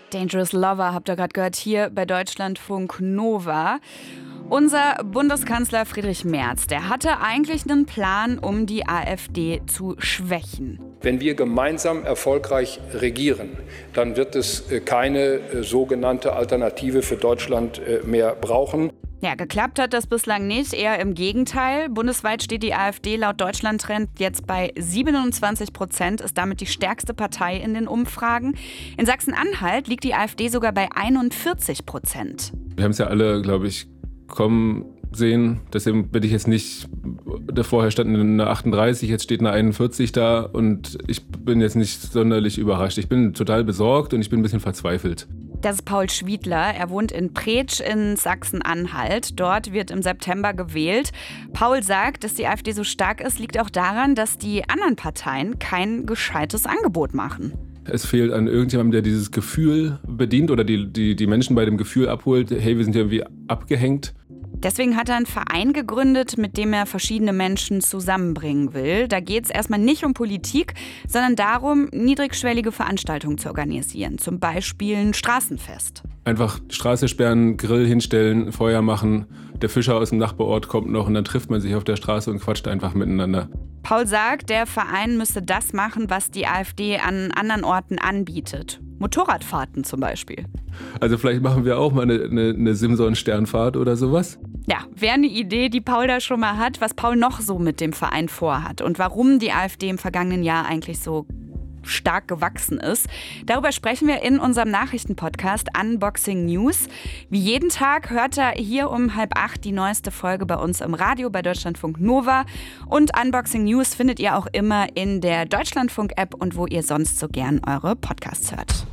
Dangerous Lover habt ihr gerade gehört hier bei Deutschlandfunk Nova. Unser Bundeskanzler Friedrich Merz, der hatte eigentlich einen Plan, um die AfD zu schwächen. Wenn wir gemeinsam erfolgreich regieren, dann wird es keine sogenannte Alternative für Deutschland mehr brauchen. Ja, geklappt hat das bislang nicht, eher im Gegenteil. Bundesweit steht die AfD laut Deutschlandtrend jetzt bei 27%, ist damit die stärkste Partei in den Umfragen. In Sachsen-Anhalt liegt die AfD sogar bei 41%. Wir haben es ja alle, glaube ich, kommen sehen. Deswegen bin ich jetzt nicht, vorher stand eine 38, jetzt steht eine 41 da und ich bin jetzt nicht sonderlich überrascht. Ich bin total besorgt und ich bin ein bisschen verzweifelt. Das ist Paul Schwiedler. Er wohnt in Preetsch in Sachsen-Anhalt. Dort wird im September gewählt. Paul sagt, dass die AfD so stark ist, liegt auch daran, dass die anderen Parteien kein gescheites Angebot machen. Es fehlt an irgendjemandem, der dieses Gefühl bedient oder die Menschen bei dem Gefühl abholt, hey, wir sind ja irgendwie abgehängt. Deswegen hat er einen Verein gegründet, mit dem er verschiedene Menschen zusammenbringen will. Da geht es erstmal nicht um Politik, sondern darum, niedrigschwellige Veranstaltungen zu organisieren. Zum Beispiel ein Straßenfest. Einfach Straße sperren, Grill hinstellen, Feuer machen. Der Fischer aus dem Nachbarort kommt noch und dann trifft man sich auf der Straße und quatscht einfach miteinander. Paul sagt, der Verein müsste das machen, was die AfD an anderen Orten anbietet. Motorradfahrten zum Beispiel. Also vielleicht machen wir auch mal eine Simson-Sternfahrt oder sowas? Ja, wäre eine Idee, die Paul da schon mal hat, was Paul noch so mit dem Verein vorhat und warum die AfD im vergangenen Jahr eigentlich so stark gewachsen ist. Darüber sprechen wir in unserem Nachrichtenpodcast Unboxing News. Wie jeden Tag hört ihr hier um 7:30 die neueste Folge bei uns im Radio bei Deutschlandfunk Nova. Und Unboxing News findet ihr auch immer in der Deutschlandfunk-App und wo ihr sonst so gern eure Podcasts hört.